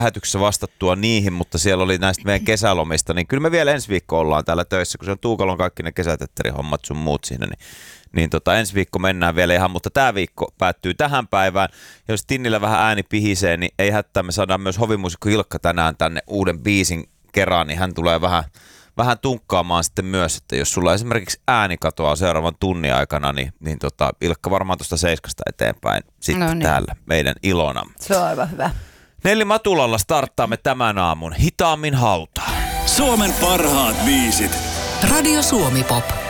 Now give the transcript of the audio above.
lähetyksessä vastattua niihin, mutta siellä oli näistä meidän kesälomista, niin kyllä me vielä ensi viikko ollaan täällä töissä, kun se on Tuukalon kaikki ne kesätetterihommat sun muut siinä, niin ensi viikko mennään vielä ihan, mutta tämä viikko päättyy tähän päivään. Ja jos Tinnillä vähän ääni pihisee, niin ei hätää, me saadaan myös hovimuusikko Ilkka tänään tänne uuden biisin kerran, niin hän tulee vähän tunkkaamaan sitten myös, että jos sulla esimerkiksi ääni katoaa seuraavan tunnin aikana, niin Ilkka varmaan tuosta 7 eteenpäin sitten täällä meidän ilona. Se on aivan hyvä. Nelli Matulalla starttaamme tämän aamun Hitaammin hautaan. Suomen parhaat biisit. Radio Suomi Pop.